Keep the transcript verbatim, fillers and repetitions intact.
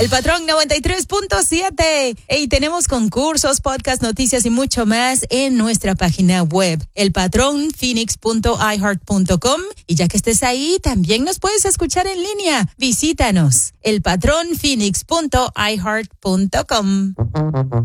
El Patrón noventa y tres punto siete. Y tenemos concursos, podcast, noticias y mucho más en nuestra página web, el patrón phoenix punto i heart punto com. Y ya que estés ahí, también nos puedes escuchar en línea. Visítanos, el patrón phoenix punto i heart punto com.